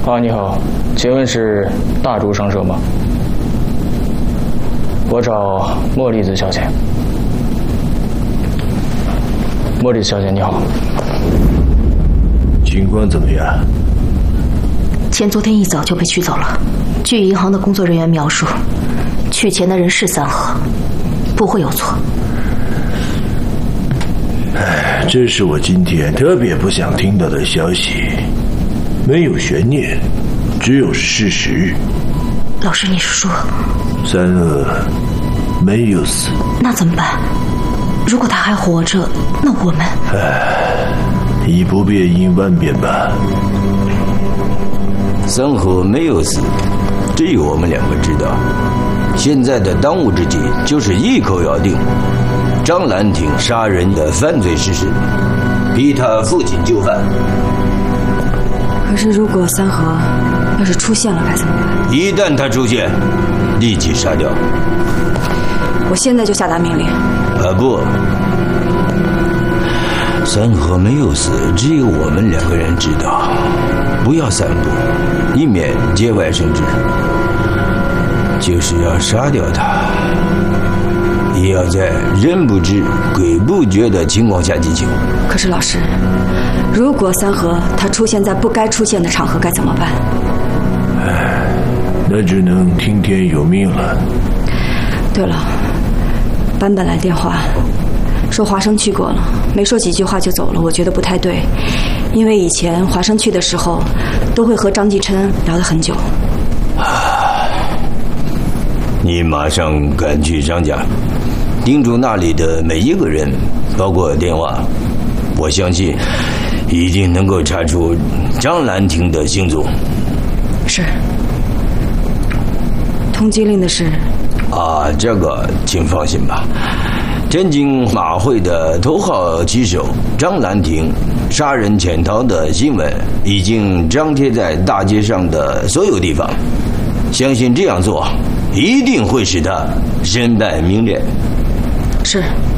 你好，请问是大竹商社吗？我找莫莉子小姐。莫莉子小姐，你好。 情况怎么样？ 钱昨天一早就被取走了。据银行的工作人员描述，取钱的人是三河，不会有错。 这是我今天特别不想听到的消息，没有悬念，只有事实。 老师，你是说三河没有死？ 那怎么办？如果他还活着，那我们…… 以不变应万变吧。 三河没有死，只有我们两个知道。现在的当务之急就是一口咬定张兰亭杀人的犯罪事实，逼他父亲就范。 可是如果三河要是出现了该怎么办？ 一旦他出现，立即杀掉。 我现在就下达命令。 不，三河没有死，只有我们两个人知道。不要散布，以免节外生枝。就是要杀掉他，也要在人不知鬼不觉的情况下进行。 可是老师，如果三河他出现在不该出现的场合该怎么办？ 那只能听天由命了。 对了，版本来电话说华生去过了，没说几句话就走了，我觉得不太对。因为以前华生去的时候都会和张继琛聊得很久。 你马上赶去张家，盯住那里的每一个人，包括电话，我相信一定能够查出张兰亭的行踪。 是。通缉令的事这个请放心吧。天津马会的头号棋手张兰亭杀人潜逃的新闻已经张贴在大街上的所有地方，相信这样做一定会使他身败名裂。 是。